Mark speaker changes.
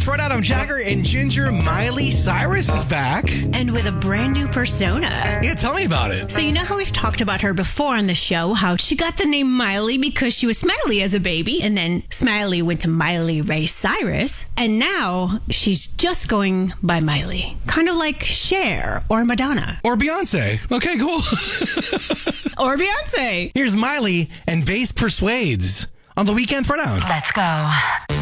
Speaker 1: Throwdown. I'm Jagger, and Ginger Miley Cyrus is back.
Speaker 2: And with a brand new persona.
Speaker 1: Yeah, tell me about it.
Speaker 2: So you know how we've talked about her before on the show, how she got the name Miley because she was Smiley as a baby, and then Smiley went to Miley Ray Cyrus, and now she's just going by Miley. Kind of like Cher or Madonna.
Speaker 1: Or Beyonce. Okay, cool.
Speaker 2: Or Beyonce.
Speaker 1: Here's Miley and Bass Persuades on the Weekend Throwdown.
Speaker 3: Let's go.